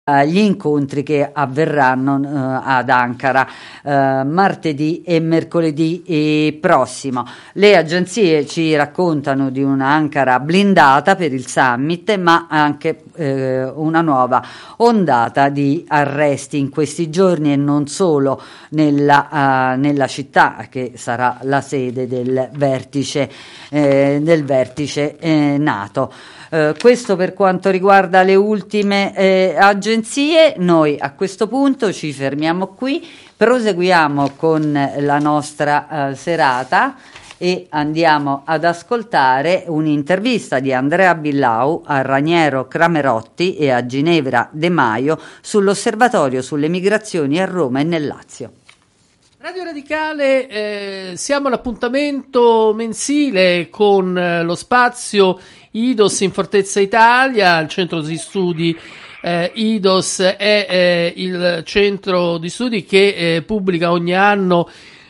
gli incontri che avverranno ad Ankara martedì e mercoledì prossimo. Le agenzie ci raccontano di una Ankara blindata per il summit, ma anche una nuova ondata di arresti in questi giorni, e non solo nella città che sarà la sede del vertice NATO. Questo per quanto riguarda le ultime agenzie. Noi a questo punto ci fermiamo qui, proseguiamo con la nostra serata e andiamo ad ascoltare un'intervista di Andrea Billau a Raniero Cramerotti e a Ginevra De Maio sull'osservatorio sulle migrazioni a Roma e nel Lazio. Radio Radicale, siamo all'appuntamento mensile con lo spazio IDOS in Fortezza Italia. Il centro di studi IDOS è il centro di studi che pubblica ogni anno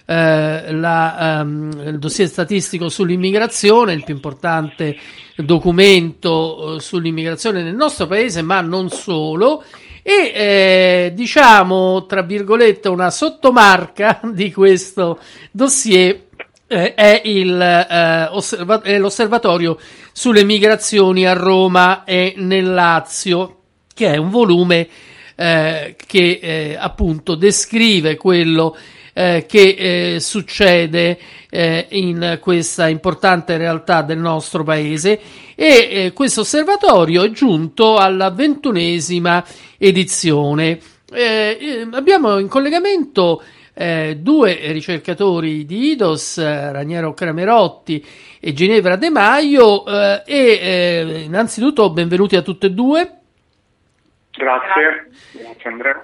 il dossier statistico sull'immigrazione, il più importante documento sull'immigrazione nel nostro paese, ma non solo. E diciamo, tra virgolette, una sottomarca di questo dossier è l'osservatorio sulle migrazioni a Roma e nel Lazio, che è un volume che appunto descrive quello che succede in questa importante realtà del nostro paese, e questo osservatorio è giunto alla 21ª edizione. Abbiamo in collegamento due ricercatori di IDOS, Raniero Cramerotti e Ginevra De Maio, e innanzitutto benvenuti a tutte e due. Grazie Andrea.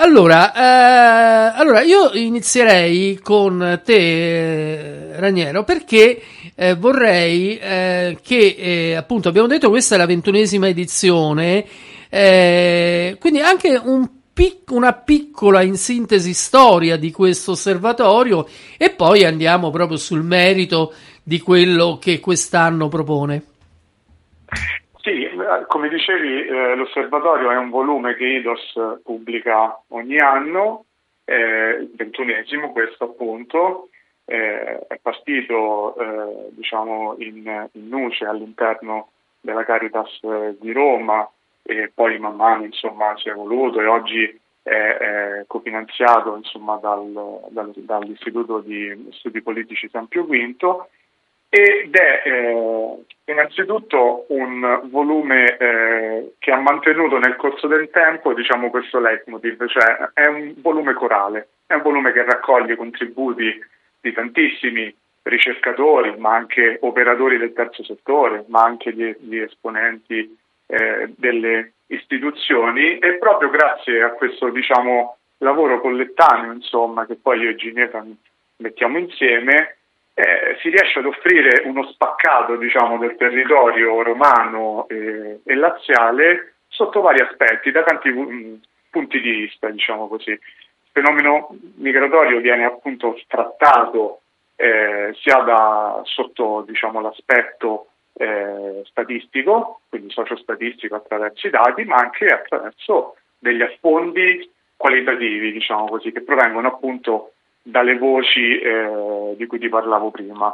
Allora io inizierei con te, Raniero, perché vorrei che appunto, abbiamo detto, questa è la 21ª edizione, quindi anche una piccola, in sintesi, storia di questo osservatorio, e poi andiamo proprio sul merito di quello che quest'anno propone. Sì, come dicevi, l'osservatorio è un volume che IDOS pubblica ogni anno, il 21esimo questo appunto, è partito diciamo in nuce all'interno della Caritas di Roma, e poi man mano insomma si è evoluto, e oggi è cofinanziato insomma dall'Istituto di Studi Politici San Pio V, ed è innanzitutto un volume che ha mantenuto nel corso del tempo, diciamo, questo leitmotiv, cioè è un volume corale, è un volume che raccoglie contributi di tantissimi ricercatori, ma anche operatori del terzo settore, ma anche di esponenti delle istituzioni, e proprio grazie a questo, diciamo, lavoro collettaneo, insomma, che poi io e Ginevra mettiamo insieme, si riesce ad offrire uno spaccato, diciamo, del territorio romano e laziale sotto vari aspetti, da tanti punti di vista, diciamo così. Il fenomeno migratorio viene appunto trattato sia sotto, diciamo, l'aspetto statistico, quindi sociostatistico attraverso i dati, ma anche attraverso degli affondi qualitativi, diciamo così, che provengono appunto dalle voci di cui ti parlavo prima.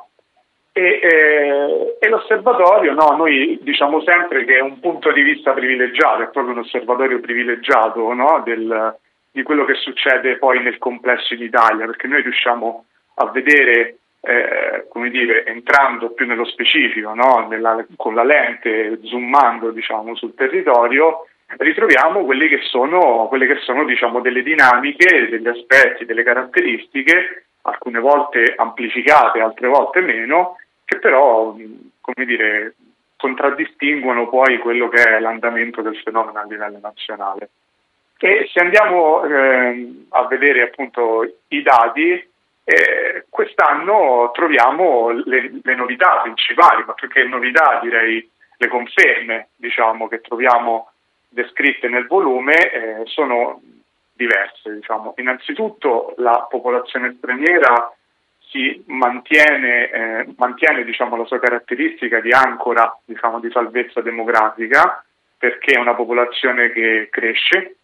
E l'osservatorio, no, noi diciamo sempre che è un punto di vista privilegiato, è proprio un osservatorio privilegiato, no, di quello che succede poi nel complesso in Italia, perché noi riusciamo a vedere, come dire, entrando più nello specifico, no, con la lente, zoomando, diciamo, sul territorio, ritroviamo quelle che sono diciamo delle dinamiche, degli aspetti, delle caratteristiche, alcune volte amplificate, altre volte meno, che però, come dire, contraddistinguono poi quello che è l'andamento del fenomeno a livello nazionale. E se andiamo a vedere appunto i dati, quest'anno troviamo le novità principali, ma più che novità direi le conferme, diciamo, che troviamo descritte nel volume sono diverse, diciamo. Innanzitutto la popolazione straniera si mantiene diciamo la sua caratteristica di ancora, diciamo, di salvezza demografica, perché è una popolazione che cresce,